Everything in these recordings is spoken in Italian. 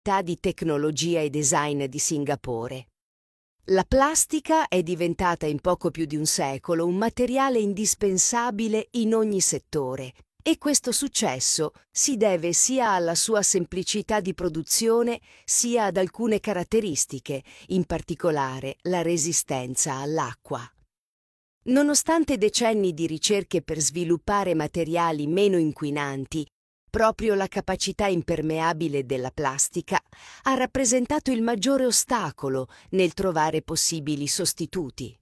di tecnologia e design di Singapore. La plastica è diventata in poco più di un secolo un materiale indispensabile in ogni settore e questo successo si deve sia alla sua semplicità di produzione sia ad alcune caratteristiche, in particolare la resistenza all'acqua. Nonostante decenni di ricerche per sviluppare materiali meno inquinanti, proprio la capacità impermeabile della plastica ha rappresentato il maggiore ostacolo nel trovare possibili sostituti.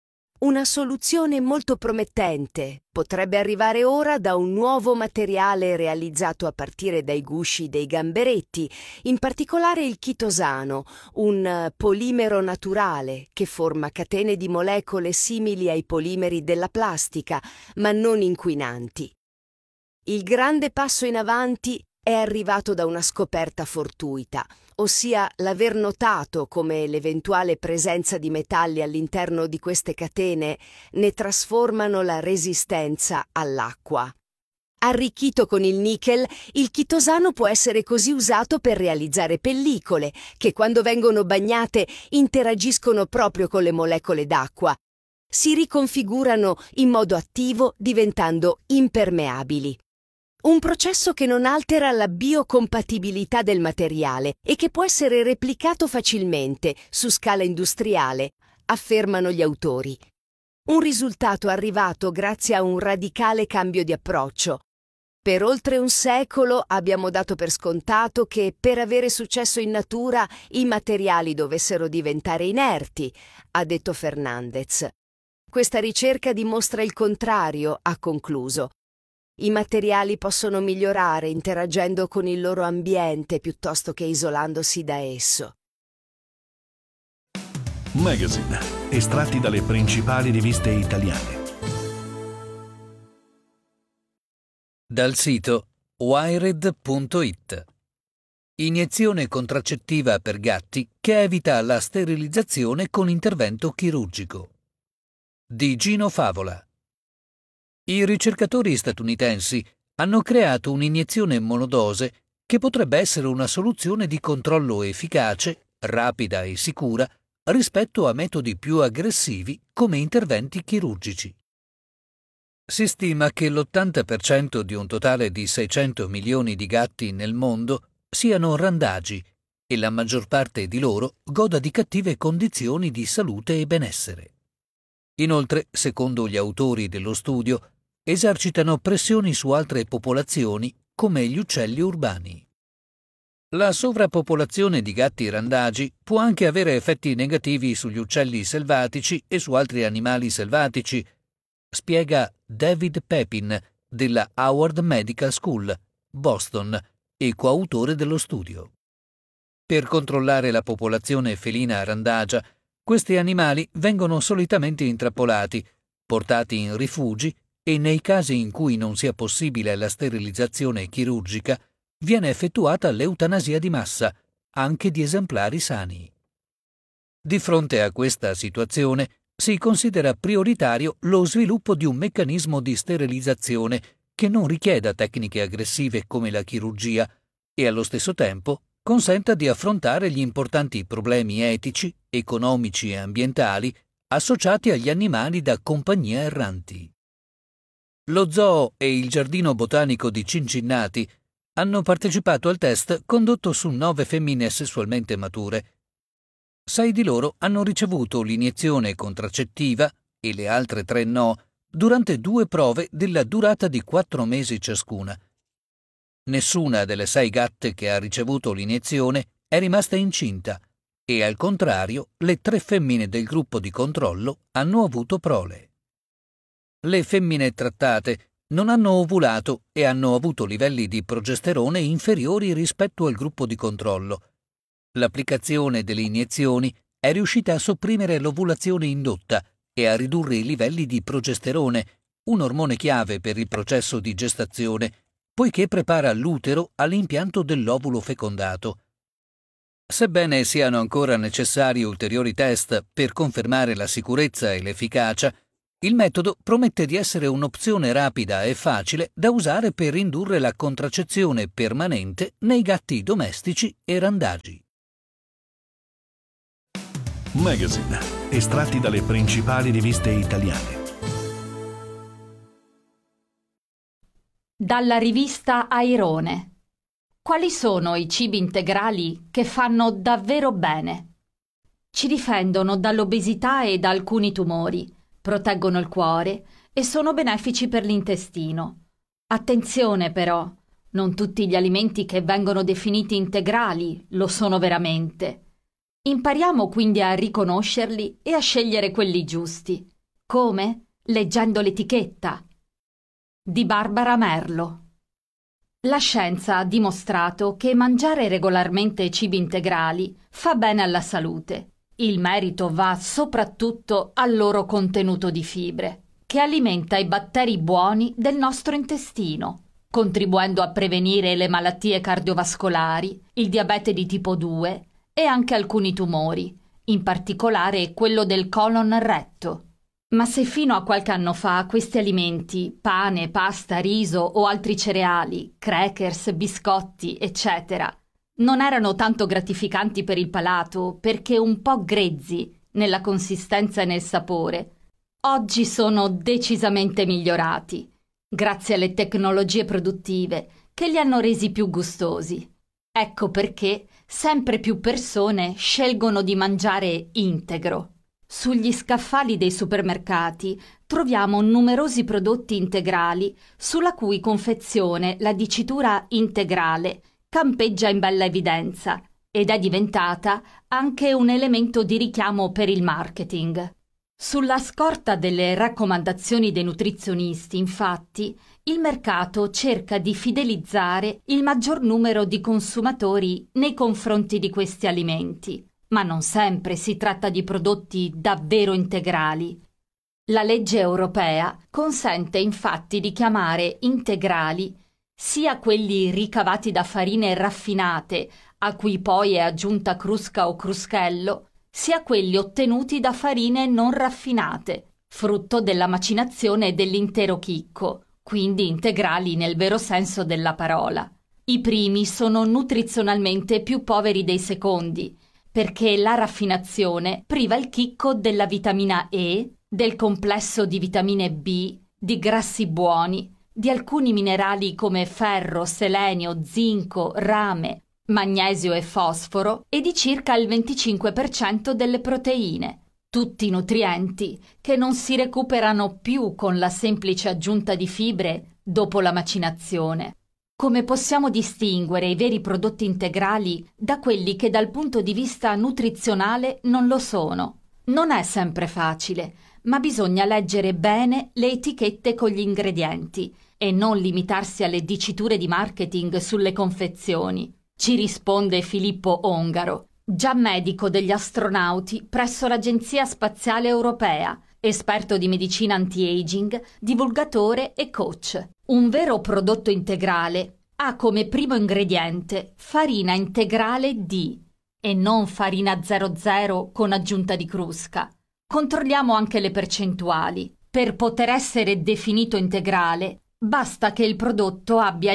Una soluzione molto promettente potrebbe arrivare ora da un nuovo materiale realizzato a partire dai gusci dei gamberetti, in particolare il chitosano, un polimero naturale che forma catene di molecole simili ai polimeri della plastica, ma non inquinanti. Il grande passo in avanti è arrivato da una scoperta fortuita, ossia l'aver notato come l'eventuale presenza di metalli all'interno di queste catene ne trasformano la resistenza all'acqua. Arricchito con il nichel, il chitosano può essere così usato per realizzare pellicole, che quando vengono bagnate interagiscono proprio con le molecole d'acqua. Si riconfigurano in modo attivo diventando impermeabili. Un processo che non altera la biocompatibilità del materiale e che può essere replicato facilmente su scala industriale, affermano gli autori. Un risultato arrivato grazie a un radicale cambio di approccio. Per oltre un secolo abbiamo dato per scontato che per avere successo in natura i materiali dovessero diventare inerti, ha detto Fernandez. Questa ricerca dimostra il contrario, ha concluso. I materiali possono migliorare interagendo con il loro ambiente piuttosto che isolandosi da esso. Magazine, estratti dalle principali riviste italiane. Dal sito wired.it. Iniezione contraccettiva per gatti che evita la sterilizzazione con intervento chirurgico. Di Gino Favola. I ricercatori statunitensi hanno creato un'iniezione monodose che potrebbe essere una soluzione di controllo efficace, rapida e sicura rispetto a metodi più aggressivi come interventi chirurgici. Si stima che l'80% di un totale di 600 milioni di gatti nel mondo siano randagi e la maggior parte di loro goda di cattive condizioni di salute e benessere. Inoltre, secondo gli autori dello studio, esercitano pressioni su altre popolazioni come gli uccelli urbani. La sovrappopolazione di gatti randagi può anche avere effetti negativi sugli uccelli selvatici e su altri animali selvatici, spiega David Pepin della Howard Medical School, Boston, e coautore dello studio. Per controllare la popolazione felina randagia, questi animali vengono solitamente intrappolati, portati in rifugi e nei casi in cui non sia possibile la sterilizzazione chirurgica, viene effettuata l'eutanasia di massa, anche di esemplari sani. Di fronte a questa situazione, si considera prioritario lo sviluppo di un meccanismo di sterilizzazione che non richieda tecniche aggressive come la chirurgia e allo stesso tempo consenta di affrontare gli importanti problemi etici, economici e ambientali associati agli animali da compagnia erranti. Lo zoo e il giardino botanico di Cincinnati hanno partecipato al test condotto su 9 femmine sessualmente mature. 6 di loro hanno ricevuto l'iniezione contraccettiva e le altre 3 no durante 2 prove della durata di 4 mesi ciascuna. Nessuna delle 6 gatte che ha ricevuto l'iniezione è rimasta incinta e, al contrario, le 3 femmine del gruppo di controllo hanno avuto prole. Le femmine trattate non hanno ovulato e hanno avuto livelli di progesterone inferiori rispetto al gruppo di controllo. L'applicazione delle iniezioni è riuscita a sopprimere l'ovulazione indotta e a ridurre i livelli di progesterone, un ormone chiave per il processo di gestazione, poiché prepara l'utero all'impianto dell'ovulo fecondato. Sebbene siano ancora necessari ulteriori test per confermare la sicurezza e l'efficacia, Il metodo promette di essere un'opzione rapida e facile da usare per indurre la contraccezione permanente nei gatti domestici e randagi. Magazine, estratti dalle principali riviste italiane. Dalla rivista Airone. Quali sono i cibi integrali che fanno davvero bene? Ci difendono dall'obesità e da alcuni tumori, proteggono il cuore e sono benefici per l'intestino. Attenzione però, non tutti gli alimenti che vengono definiti integrali lo sono veramente. Impariamo quindi a riconoscerli e a scegliere quelli giusti. Come? Leggendo l'etichetta. Di Barbara Merlo. La scienza ha dimostrato che mangiare regolarmente cibi integrali fa bene alla salute. Il merito va soprattutto al loro contenuto di fibre, che alimenta i batteri buoni del nostro intestino, contribuendo a prevenire le malattie cardiovascolari, il diabete di tipo 2 e anche alcuni tumori, in particolare quello del colon retto. Ma se fino a qualche anno fa questi alimenti, pane, pasta, riso o altri cereali, crackers, biscotti, eccetera, non erano tanto gratificanti per il palato perché un po' grezzi nella consistenza e nel sapore, oggi sono decisamente migliorati, grazie alle tecnologie produttive che li hanno resi più gustosi. Ecco perché sempre più persone scelgono di mangiare integro. Sugli scaffali dei supermercati troviamo numerosi prodotti integrali sulla cui confezione la dicitura integrale campeggia in bella evidenza ed è diventata anche un elemento di richiamo per il marketing. Sulla scorta delle raccomandazioni dei nutrizionisti, infatti, il mercato cerca di fidelizzare il maggior numero di consumatori nei confronti di questi alimenti. Ma non sempre si tratta di prodotti davvero integrali. La legge europea consente infatti di chiamare integrali sia quelli ricavati da farine raffinate, a cui poi è aggiunta crusca o cruschello, sia quelli ottenuti da farine non raffinate, frutto della macinazione dell'intero chicco, quindi integrali nel vero senso della parola. I primi sono nutrizionalmente più poveri dei secondi, perché la raffinazione priva il chicco della vitamina E, del complesso di vitamine B, di grassi buoni, di alcuni minerali come ferro, selenio, zinco, rame, magnesio e fosforo e di circa il 25% delle proteine, tutti nutrienti che non si recuperano più con la semplice aggiunta di fibre dopo la macinazione. Come possiamo distinguere i veri prodotti integrali da quelli che dal punto di vista nutrizionale non lo sono? Non è sempre facile, ma bisogna leggere bene le etichette con gli ingredienti e non limitarsi alle diciture di marketing sulle confezioni. Ci risponde Filippo Ongaro, già medico degli astronauti presso l'Agenzia Spaziale Europea, esperto di medicina anti-aging, divulgatore e coach. Un vero prodotto integrale ha come primo ingrediente farina integrale di e non farina 00 con aggiunta di crusca. Controlliamo anche le percentuali. Per poter essere definito integrale, basta che il prodotto abbia il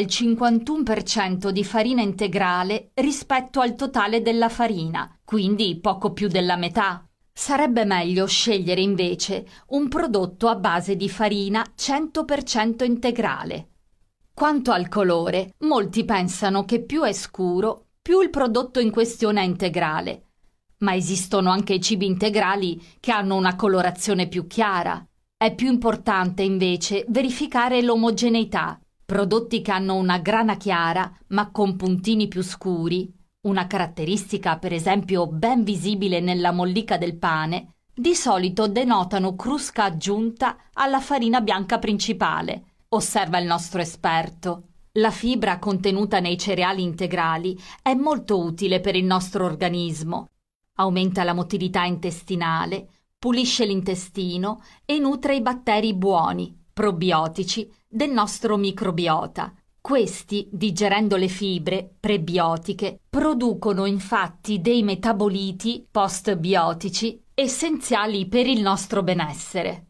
51% di farina integrale rispetto al totale della farina, quindi poco più della metà. Sarebbe meglio scegliere invece un prodotto a base di farina 100% integrale. Quanto al colore, molti pensano che più è scuro, più il prodotto in questione è integrale. Ma esistono anche cibi integrali che hanno una colorazione più chiara. È più importante invece verificare l'omogeneità. Prodotti che hanno una grana chiara ma con puntini più scuri, una caratteristica per esempio ben visibile nella mollica del pane, di solito denotano crusca aggiunta alla farina bianca principale, osserva il nostro esperto. La fibra contenuta nei cereali integrali è molto utile per il nostro organismo. Aumenta la motilità intestinale, pulisce l'intestino e nutre i batteri buoni, probiotici, del nostro microbiota. Questi, digerendo le fibre prebiotiche, producono infatti dei metaboliti postbiotici essenziali per il nostro benessere.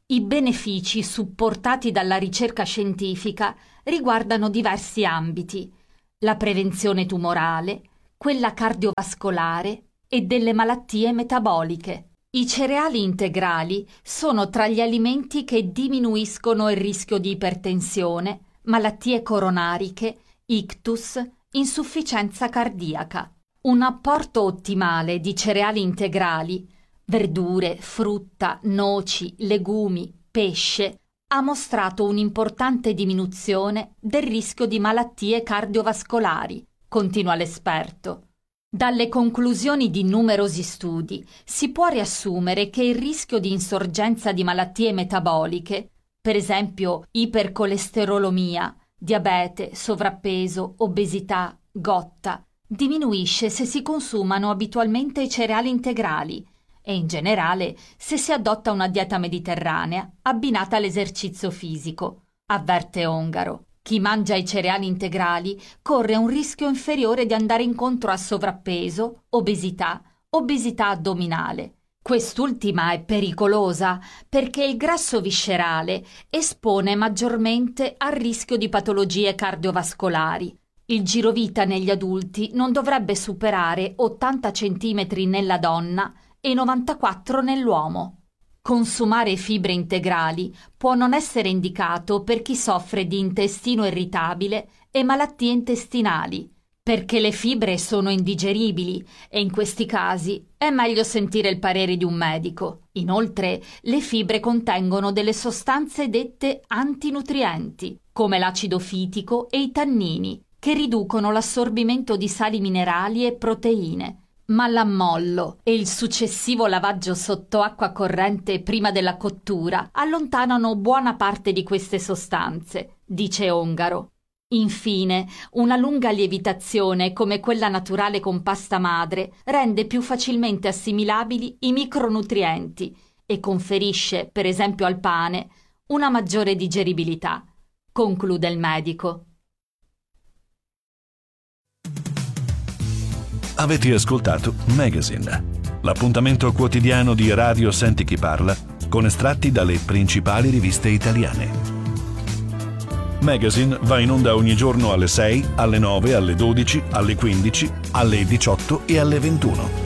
I benefici supportati dalla ricerca scientifica riguardano diversi ambiti: la prevenzione tumorale, quella cardiovascolare e delle malattie metaboliche. I cereali integrali sono tra gli alimenti che diminuiscono il rischio di ipertensione, malattie coronariche, ictus, insufficienza cardiaca. Un apporto ottimale di cereali integrali, verdure, frutta, noci, legumi, pesce, ha mostrato un'importante diminuzione del rischio di malattie cardiovascolari, continua l'esperto. Dalle conclusioni di numerosi studi si può riassumere che il rischio di insorgenza di malattie metaboliche, per esempio ipercolesterolemia, diabete, sovrappeso, obesità, gotta, diminuisce se si consumano abitualmente i cereali integrali e in generale se si adotta una dieta mediterranea abbinata all'esercizio fisico, avverte Ongaro. Chi mangia i cereali integrali corre un rischio inferiore di andare incontro a sovrappeso, obesità addominale. Quest'ultima è pericolosa perché il grasso viscerale espone maggiormente al rischio di patologie cardiovascolari. Il girovita negli adulti non dovrebbe superare 80 cm nella donna e 94 nell'uomo. Consumare fibre integrali può non essere indicato per chi soffre di intestino irritabile e malattie intestinali, perché le fibre sono indigeribili e in questi casi è meglio sentire il parere di un medico. Inoltre, le fibre contengono delle sostanze dette antinutrienti, come l'acido fitico e i tannini, che riducono l'assorbimento di sali minerali e proteine. Ma l'ammollo e il successivo lavaggio sotto acqua corrente prima della cottura allontanano buona parte di queste sostanze, dice Ongaro. Infine, una lunga lievitazione come quella naturale con pasta madre rende più facilmente assimilabili i micronutrienti e conferisce, per esempio al pane, una maggiore digeribilità, conclude il medico. Avete ascoltato Magazine, l'appuntamento quotidiano di Radio Senti Chi Parla con estratti dalle principali riviste italiane. Magazine va in onda ogni giorno alle 6, alle 9, alle 12, alle 15, alle 18 e alle 21.